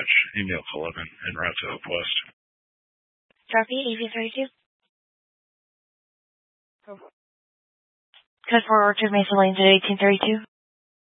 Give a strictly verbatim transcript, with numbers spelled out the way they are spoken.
dispatch email eleven en route to Hope West. Copy, A V thirty-two. Code four Orchard Mesa Lane to eighteen thirty-two.